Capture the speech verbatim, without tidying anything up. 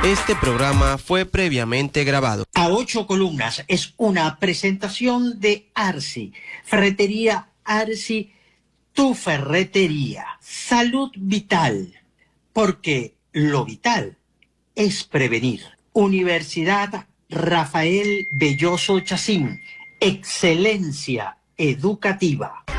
Este programa fue previamente grabado. A ocho columnas es una presentación de Arsi, Ferretería Arsi, tu ferretería. Salud vital, porque lo vital es prevenir. Universidad Rafael Belloso Chacín, excelencia educativa.